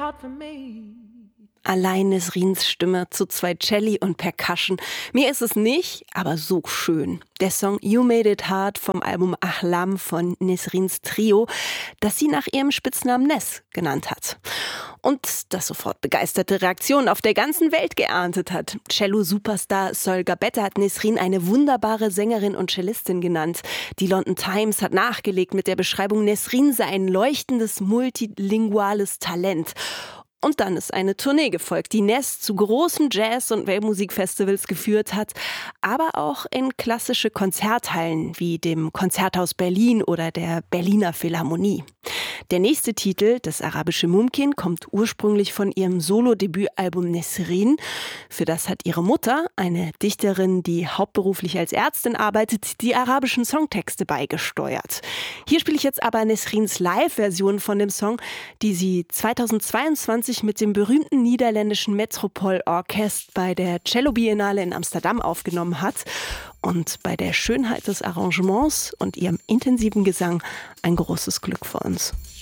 hard for me. Allein Nesrins Stimme zu 2 Celli und Percussion. Mir ist es nicht, aber so schön. Der Song You Made It Hard vom Album Ahlam von Nesrins Trio, das sie nach ihrem Spitznamen Nes genannt hat. Und das sofort begeisterte Reaktionen auf der ganzen Welt geerntet hat. Cello-Superstar Sol Gabetta hat Nesrin eine wunderbare Sängerin und Cellistin genannt. Die London Times hat nachgelegt mit der Beschreibung, Nesrin sei ein leuchtendes, multilinguales Talent. Und dann ist eine Tournee gefolgt, die Nes zu großen Jazz- und Weltmusikfestivals geführt hat, aber auch in klassische Konzerthallen wie dem Konzerthaus Berlin oder der Berliner Philharmonie. Der nächste Titel, Das arabische Mumkin, kommt ursprünglich von ihrem Solo-Debütalbum Nesrin. Für das hat ihre Mutter, eine Dichterin, die hauptberuflich als Ärztin arbeitet, die arabischen Songtexte beigesteuert. Hier spiele ich jetzt aber Nesrins Live-Version von dem Song, die sie 2022 mit dem berühmten niederländischen Metropol Orkest bei der Cello Biennale in Amsterdam aufgenommen hat. Und bei der Schönheit des Arrangements und ihrem intensiven Gesang ein großes Glück für uns.